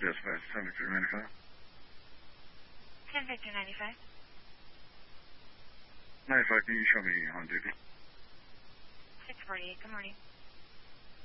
Yes, ma'am. 10 Victor 95. 10 Victor 95. 95, can you show me on duty? 648, good morning.